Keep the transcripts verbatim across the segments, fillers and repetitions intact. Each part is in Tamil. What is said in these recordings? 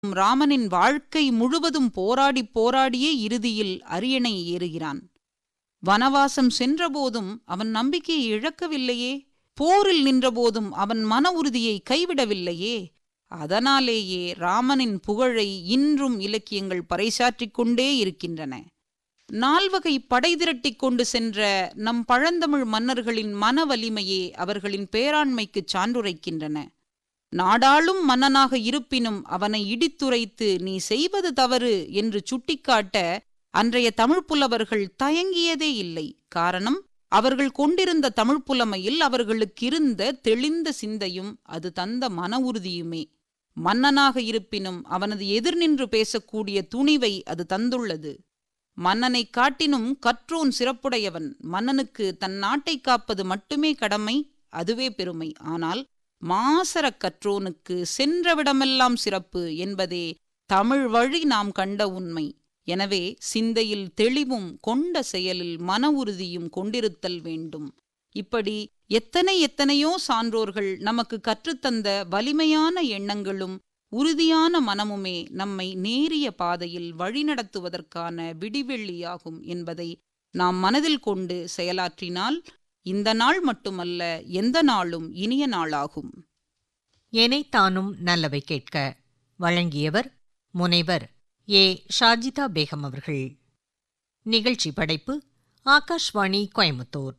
ராமனின் வாழ்க்கை முழுவதும் போராடி போராடியே இறுதியில் அரியணை ஏறுகிறான். வனவாசம் சென்றபோதும் அவன் நம்பிக்கையை இழக்கவில்லையே, போரில் நின்றபோதும் அவன் மன உறுதியை கைவிடவில்லையே. அதனாலேயே ராமனின் புகழை இன்றும் இலக்கியங்கள் பறைசாற்றிக் கொண்டே இருக்கின்றன. நால்வகை படை திரட்டி கொண்டு சென்ற நம் பழந்தமிழ் மன்னர்களின் மன வலிமையே அவர்களின் பேராண்மைக்கு சான்றுரைக்கின்றன. நாடாளும் மன்னனாக இருப்பினும் அவனை இடித்துரைத்து நீ செய்வது தவறு என்று சுட்டிக்காட்ட அன்றைய தமிழ்ப்புலவர்கள் தயங்கியதே இல்லை. காரணம், அவர்கள் கொண்டிருந்த தமிழ்ப்புலமையில் அவர்களுக்கிருந்த தெளிந்த சிந்தையும் அது தந்த மன உறுதியுமே. மன்னனாக இருப்பினும் அவனது எதிர் நின்று பேசக்கூடிய துணிவை அது தந்துள்ளது. மன்னனை காட்டினும் கற்றோன் சிறப்புடையவன். மன்னனுக்கு தன் நாட்டை காப்பது மட்டுமே கடமை, அதுவே பெருமை. ஆனால் மாசர கற்றோனுக்கு சென்றவிடமெல்லாம் சிறப்பு என்பதே தமிழ் வழி நாம் கண்ட உண்மை. எனவே சிந்தையில் தெளிவும் கொண்ட செயலில் மன உறுதியும் கொண்டிருத்தல் வேண்டும். இப்படி எத்தனை எத்தனையோ சான்றோர்கள் நமக்கு கற்றுத்தந்த வலிமையான எண்ணங்களும் உறுதியான மனமுமே நம்மை நேரிய பாதையில் வழிநடத்துவதற்கான விடிவெள்ளியாகும் என்பதை நாம் மனதில் கொண்டு செயலாற்றினால் இந்த நாள் மட்டுமல்ல, எந்த நாளும் இனிய நாளாகும். எனைத்தானும் நல்லவை கேட்க வழங்கியவர் முனைவர் ஏ ஷாஜிதா பேகம் அவர்கள். நிகழ்ச்சி படைப்பு ஆகாஷ்வாணி கோயம்புத்தூர்.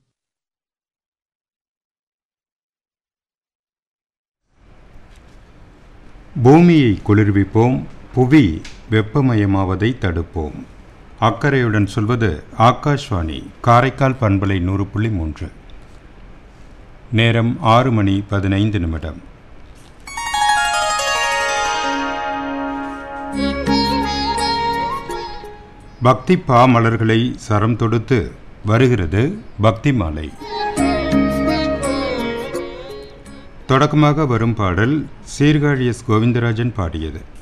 பூமியை குளிர்விப்போம், புவி வெப்பமயமாவதை தடுப்போம். அக்கறையுடன் சொல்வது ஆகாஷ்வாணி காரைக்கால் பண்பலை நூறு புள்ளி மூன்று. நேரம் ஆறு மணி பதினைந்து நிமிடம். பக்தி பாமலர்களை சரம் தொடுத்து வருகிறது பக்தி மாலை. தொடக்கமாக வரும் பாடல் சீர்காழி எஸ் கோவிந்தராஜன் பாடியது.